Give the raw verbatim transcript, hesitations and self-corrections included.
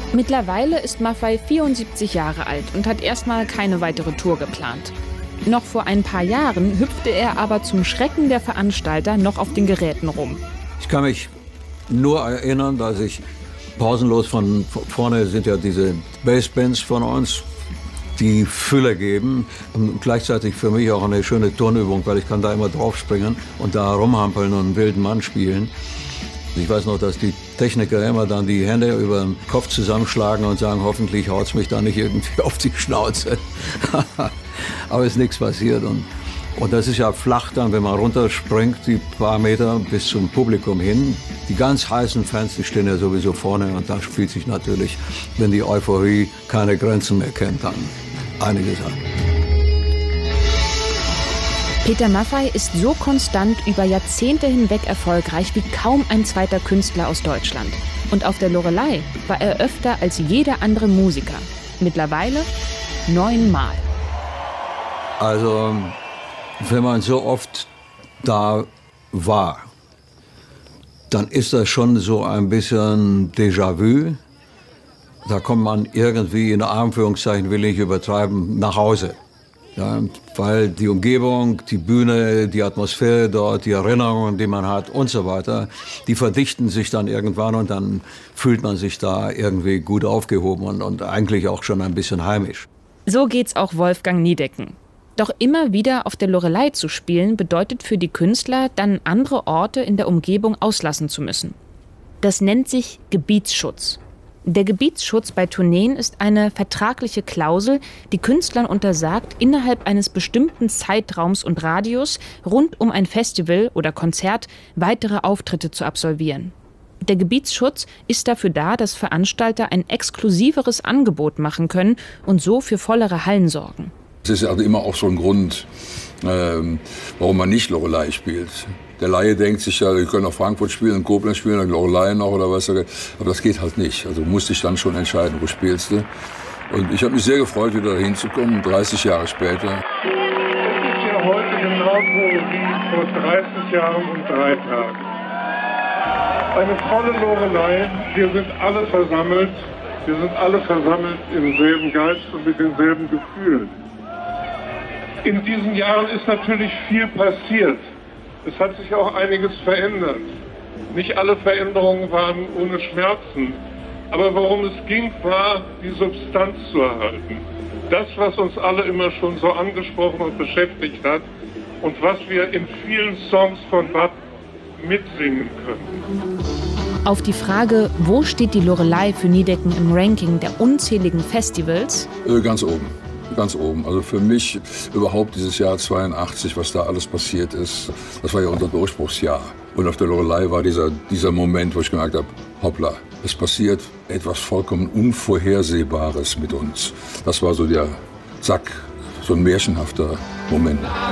Mittlerweile ist Maffay vierundsiebzig Jahre alt und hat erstmal keine weitere Tour geplant. Noch vor ein paar Jahren hüpfte er aber zum Schrecken der Veranstalter noch auf den Geräten rum. Ich kann mich nur erinnern, dass ich pausenlos von vorne sind ja diese Bassbands von uns, die Fülle geben. Und gleichzeitig für mich auch eine schöne Turnübung, weil ich kann da immer draufspringen und da rumhampeln und einen wilden Mann spielen. Ich weiß noch, dass die Techniker immer dann die Hände über den Kopf zusammenschlagen und sagen, hoffentlich haut's mich da nicht irgendwie auf die Schnauze. Aber ist nichts passiert. Und, und das ist ja flach dann, wenn man runterspringt, die paar Meter bis zum Publikum hin. Die ganz heißen Fans, die stehen ja sowieso vorne. Und da spielt sich natürlich, wenn die Euphorie keine Grenzen mehr kennt, dann einiges an. Peter Maffay ist so konstant über Jahrzehnte hinweg erfolgreich wie kaum ein zweiter Künstler aus Deutschland. Und auf der Loreley war er öfter als jeder andere Musiker. Mittlerweile neunmal. Also, wenn man so oft da war, dann ist das schon so ein bisschen Déjà-vu. Da kommt man irgendwie, in Anführungszeichen will ich übertreiben, nach Hause. Ja, weil die Umgebung, die Bühne, die Atmosphäre dort, die Erinnerungen, die man hat und so weiter, die verdichten sich dann irgendwann und dann fühlt man sich da irgendwie gut aufgehoben und, und eigentlich auch schon ein bisschen heimisch. So geht's auch Wolfgang Niedecken. Doch immer wieder auf der Loreley zu spielen, bedeutet für die Künstler, dann andere Orte in der Umgebung auslassen zu müssen. Das nennt sich Gebietsschutz. Der Gebietsschutz bei Tourneen ist eine vertragliche Klausel, die Künstlern untersagt, innerhalb eines bestimmten Zeitraums und Radius rund um ein Festival oder Konzert weitere Auftritte zu absolvieren. Der Gebietsschutz ist dafür da, dass Veranstalter ein exklusiveres Angebot machen können und so für vollere Hallen sorgen. Es ist also immer auch so ein Grund, ähm, warum man nicht Loreley spielt. Der Laie denkt sich ja, wir können auch Frankfurt spielen, in Koblenz spielen, dann Loreley noch oder was. Aber das geht halt nicht. Also musste ich dann schon entscheiden, wo spielst du. Und ich habe mich sehr gefreut, wieder dahin zu kommen, dreißig Jahre später. Es ist ja heute genauso wie vor dreißig Jahren und drei Tagen. Eine volle Loreley, wir sind alle versammelt. Wir sind alle versammelt im selben Geist und mit denselben Gefühlen. In diesen Jahren ist natürlich viel passiert. Es hat sich auch einiges verändert. Nicht alle Veränderungen waren ohne Schmerzen. Aber worum es ging, war, die Substanz zu erhalten. Das, was uns alle immer schon so angesprochen und beschäftigt hat und was wir in vielen Songs von Bab mitsingen können. Auf die Frage, wo steht die Loreley für Niedecken im Ranking der unzähligen Festivals? Äh, ganz oben. Ganz oben. Also für mich überhaupt dieses Jahr zweiundachtzig, was da alles passiert ist, das war ja unser Durchbruchsjahr. Und auf der Loreley war dieser, dieser Moment, wo ich gemerkt habe, hoppla, es passiert etwas vollkommen Unvorhersehbares mit uns. Das war so der Zack, so ein märchenhafter Moment.